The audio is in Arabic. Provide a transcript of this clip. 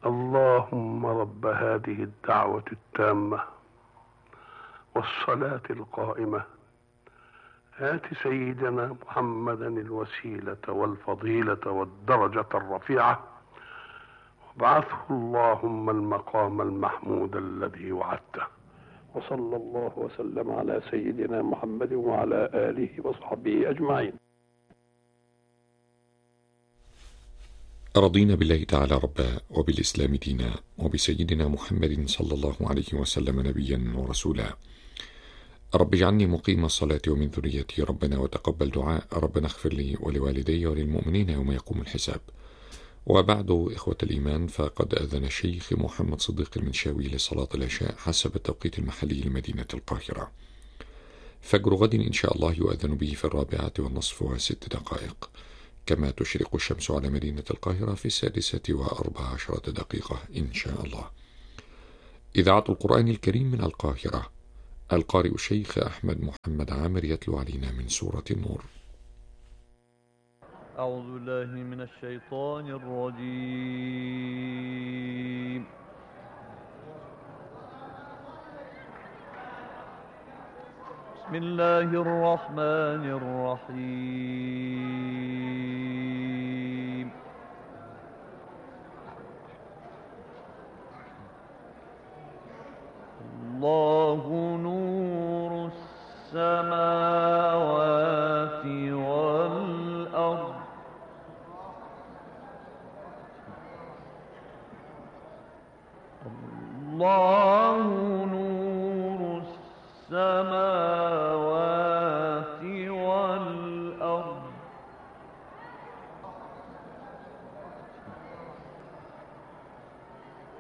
اللهم رب هذه الدعوة التامة والصلاة القائمة آت سيدنا محمدا الوسيلة والفضيلة والدرجة الرفيعة وابعثه اللهم المقام المحمود الذي وعدته. وصلى الله وسلم على سيدنا محمد وعلى آله وصحبه أجمعين. رضينا بالله تعالى ربا وبالإسلام دينا وبسيدنا محمد صلى الله عليه وسلم نبيا ورسولا. رب اجعلني مقيم الصلاة ومن ذريتي ربنا وتقبل دعاء ربنا اغفر لي ولوالدي وللمؤمنين يوم يقوم الحساب. وبعد إخوة الإيمان، فقد أذن الشيخ محمد صديق المنشاوي لصلاة العشاء حسب التوقيت المحلي لمدينة القاهرة. فجر غد إن شاء الله يؤذن به في 4:06، كما تشرق الشمس على مدينة القاهرة في 6:14 إن شاء الله. إذاعة القرآن الكريم من القاهرة، القارئ الشيخ أحمد محمد عامر يتلو علينا من سورة النور. أعوذ بالله من الشيطان الرجيم. بسم الله الرحمن الرحيم. الله نور السماوات والأرض. الله